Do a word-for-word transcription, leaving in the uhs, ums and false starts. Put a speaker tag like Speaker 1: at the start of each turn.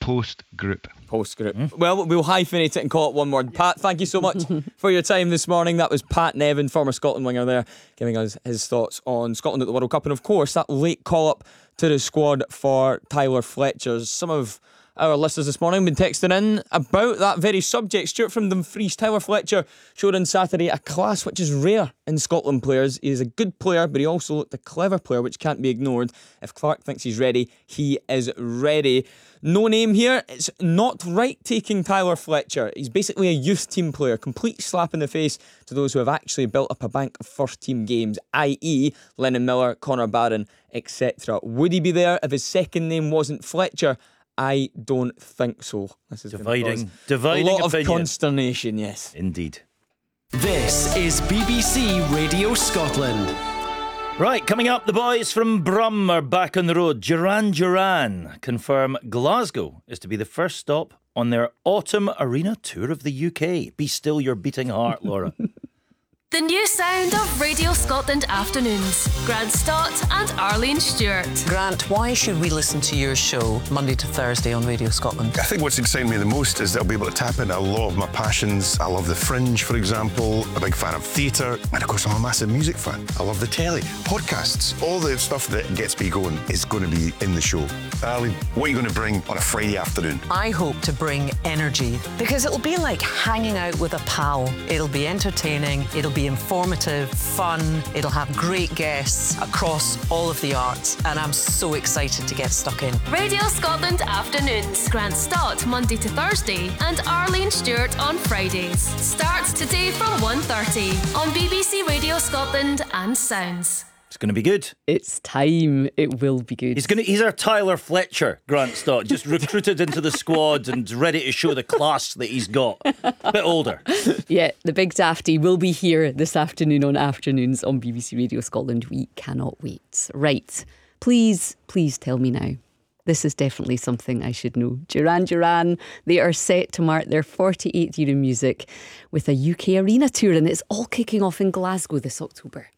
Speaker 1: Post group.
Speaker 2: Post group. Mm. Well, we'll hyphenate it and call it one word. Pat, thank you so much for your time this morning. That was Pat Nevin, former Scotland winger there, giving us his thoughts on Scotland at the World Cup. And of course, that late call up to the squad for Tyler Fletcher. Some of our listeners this morning have been texting in about that very subject. Stuart from Dumfries. Tyler Fletcher showed on Saturday a class which is rare in Scotland players. He is a good player, but he also looked a clever player, which can't be ignored. If Clark thinks he's ready, he is ready. No name here. It's not right taking Tyler Fletcher. He's basically a youth team player. Complete slap in the face to those who have actually built up a bank of first team games, that is. Lennon Miller, Connor Barron, et cetera. Would he be there if his second name wasn't Fletcher? I don't think so. This is
Speaker 3: dividing, dividing
Speaker 2: a lot
Speaker 3: opinion.
Speaker 2: of consternation, yes.
Speaker 3: Indeed.
Speaker 4: This is B B C Radio Scotland.
Speaker 3: Right, coming up, the boys from Brum are back on the road. Duran Duran confirm Glasgow is to be the first stop on their autumn arena tour of the U K. Be still your beating heart, Laura.
Speaker 5: The new sound of Radio Scotland Afternoons. Grant Stott and Arlene Stewart.
Speaker 6: Grant, why should we listen to your show Monday to Thursday on Radio Scotland?
Speaker 7: I think what's exciting me the most is that I'll be able to tap into a lot of my passions. I love the Fringe, for example. I'm a big fan of theatre. And of course, I'm a massive music fan. I love the telly, podcasts. All the stuff that gets me going is going to be in the show. Arlene, what are you going to bring on a Friday afternoon?
Speaker 6: I hope to bring energy, because it'll be like hanging out with a pal. It'll be entertaining. It'll be informative, fun. It'll have great guests across all of the arts, and I'm so excited to get stuck in.
Speaker 5: Radio Scotland Afternoons. Grant Stott Monday to Thursday and Arlene Stewart on Fridays. Starts today from one thirty on B B C Radio Scotland and Sounds.
Speaker 3: It's going to be good.
Speaker 8: It's time. It will be good.
Speaker 3: He's going to. He's our Tyler Fletcher, Grant Stott, just recruited into the squad and ready to show the class that he's got. A bit older.
Speaker 8: Yeah, the big dafty will be here this afternoon on Afternoons on B B C Radio Scotland. We cannot wait. Right. Please, please tell me now. This is definitely something I should know. Duran Duran, they are set to mark their forty-eighth year in music with a U K arena tour, and it's all kicking off in Glasgow this October.